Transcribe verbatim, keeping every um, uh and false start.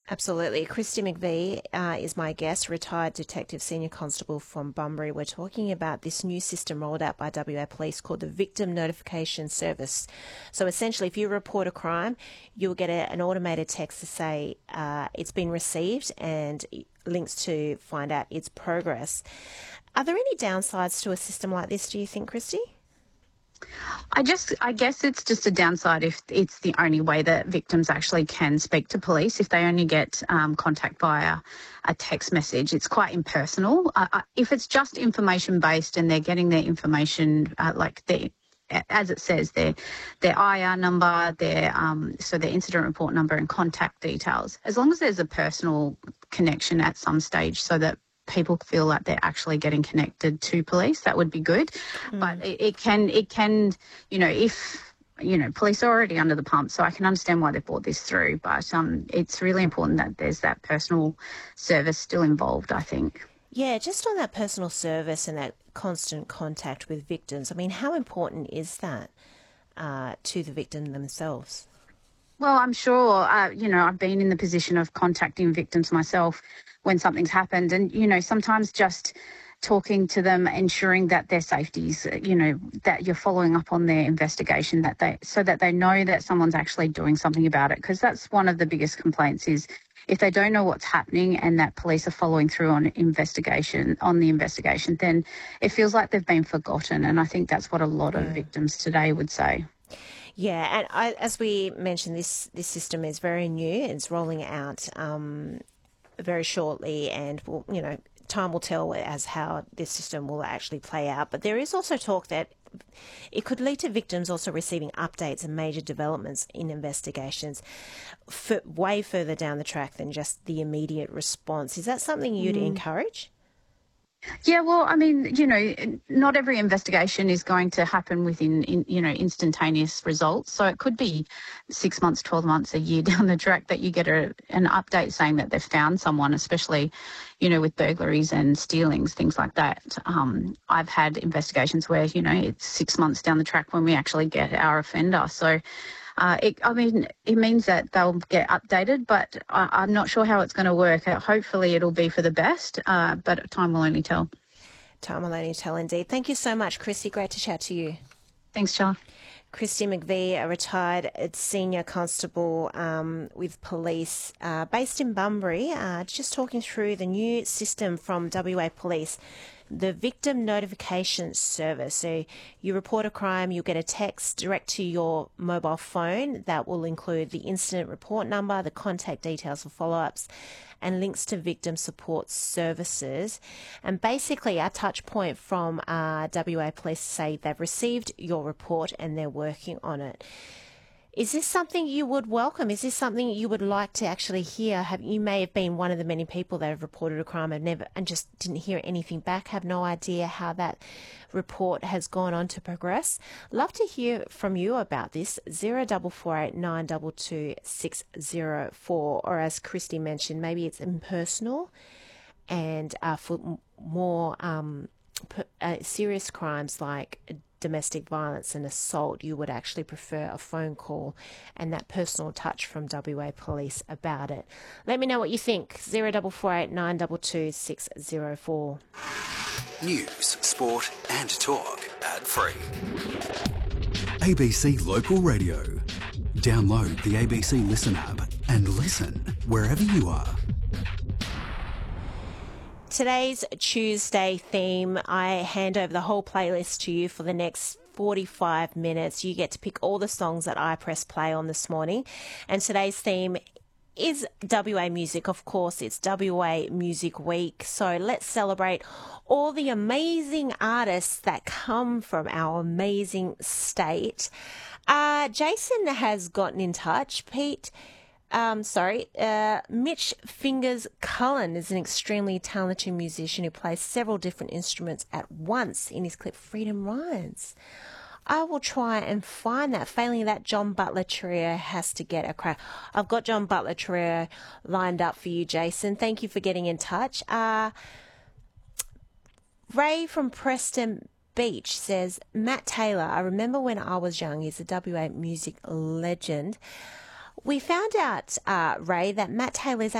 Absolutely. Christy McVie uh, is my guest, retired detective senior constable from Bunbury. We're talking about this new system rolled out by W A Police called the Victim Notification Service. So essentially, if you report a crime, you'll get a, an automated text to say uh, it's been received and links to find out its progress. Are there any downsides to a system like this, do you think, Christy? I just, I guess it's just a downside if it's the only way that victims actually can speak to police. If they only get um, contact via a text message, it's quite impersonal. Uh, uh, if it's just information based and they're getting their information, uh, like their, as it says, their their I R number, their um, so their incident report number and contact details, as long as there's a personal connection at some stage, so that people feel like they're actually getting connected to police, that would be good. Mm. But it, it can, it can, you know, if, you know, police are already under the pump, so I can understand why they brought this through. But um, it's really important that there's that personal service still involved, I think. Yeah, just on that personal service and that constant contact with victims, I mean, how important is that uh, to the victim themselves? Well, I'm sure, uh, you know, I've been in the position of contacting victims myself when something's happened, and, you know, sometimes just talking to them, ensuring that their safety's, you know, that you're following up on their investigation, that they, so that they know that someone's actually doing something about it. Because that's one of the biggest complaints, is if they don't know what's happening and that police are following through on investigation, on the investigation, then it feels like they've been forgotten. And I think that's what a lot of victims today would say. Yeah, and I, as we mentioned, this, this system is very new. It's rolling out um, very shortly, and, we'll, you know, time will tell as how this system will actually play out. But there is also talk that it could lead to victims also receiving updates and major developments in investigations for, way further down the track than just the immediate response. Is that something you'd mm. encourage? Yeah, well, I mean, you know, not every investigation is going to happen within, in, you know, instantaneous results. So it could be six months, twelve months, a year down the track that you get a, an update saying that they've found someone, especially, you know, with burglaries and stealings, things like that. Um, I've had investigations where, you know, it's six months down the track when we actually get our offender. So Uh, it, I mean, it means that they'll get updated, but I, I'm not sure how it's going to work. Uh, hopefully it'll be for the best, uh, but time will only tell. Time will only tell indeed. Thank you so much, Christy. Great to chat to you. Thanks, Charles. Christy McVie, a retired senior constable um, with police uh, based in Bunbury, uh, just talking through the new system from W A Police, the Victim Notification Service. So you report a crime, you'll get a text direct to your mobile phone that will include the incident report number, the contact details for follow-ups, and links to victim support services. And basically our touch point from uh, W A Police say they've received your report and they're working on it. Is this something you would welcome? Is this something you would like to actually hear? Have, you may have been one of the many people that have reported a crime and never and just didn't hear anything back, have no idea how that report has gone on to progress. Love to hear from you about this. zero double four eight nine two two six zero four, or as Christy mentioned, maybe it's impersonal, and uh, for more um, uh, serious crimes like domestic violence and assault, you would actually prefer a phone call and that personal touch from W A Police about it. Let me know what you think. zero double four eight nine two two six zero four. News, sport and talk ad free. A B C Local Radio. Download the A B C Listen app and listen wherever you are. Today's Tuesday theme, I hand over the whole playlist to you for the next forty-five minutes. You get to pick all the songs that I press play on this morning. And today's theme is W A music. Of course, it's W A Music Week. So let's celebrate all the amazing artists that come from our amazing state. Uh, Jason has gotten in touch. Pete... Um, sorry, uh, Mitch Fingers Cullen is an extremely talented musician who plays several different instruments at once in his clip Freedom Rhymes. I will try and find that. Failing that, John Butler Trio has to get a crack. I've got John Butler Trio lined up for you, Jason. Thank you for getting in touch. Uh, Ray from Preston Beach says, Matt Taylor, I remember when I was young, he's a W A music legend. We found out, uh, Ray, that Matt Taylor is